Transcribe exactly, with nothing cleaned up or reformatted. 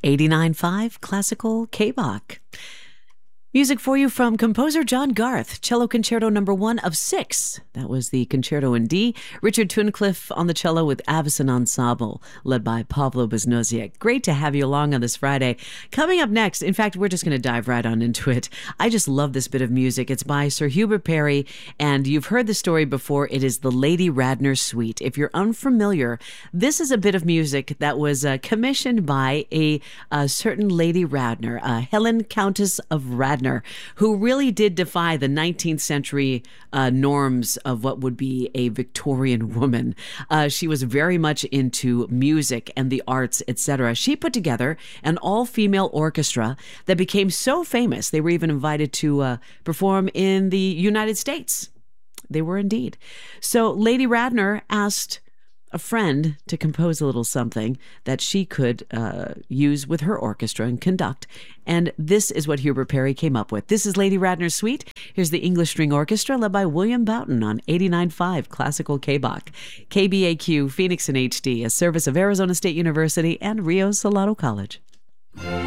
eighty-nine point five Classical K-Bach. Music for you from composer John Garth, Cello Concerto number one of six. That was the Concerto in D. Richard Tuncliffe on the cello with Avicen Ensemble, led by Pavlo Beznoziak. Great to have you along on this Friday. Coming up next, in fact, we're just going to dive right on into it. I just love this bit of music. It's by Sir Hubert Parry, and you've heard the story before. It is the Lady Radnor Suite. If you're unfamiliar, this is a bit of music that was uh, commissioned by a, a certain Lady Radnor, uh, Helen Countess of Radnor, who really did defy the nineteenth century uh, norms of what would be a Victorian woman. Uh, she was very much into music and the arts, et cetera. She put together an all-female orchestra that became so famous, they were even invited to uh, perform in the United States. They were indeed. So Lady Radnor asked a friend to compose a little something that she could uh, use with her orchestra and conduct. And this is what Hubert Parry came up with. This is Lady Radnor's Suite. Here's the English String Orchestra led by William Boughton on eighty-nine point five Classical K-Bach. K B A Q, Phoenix in H D, a service of Arizona State University and Rio Salado College.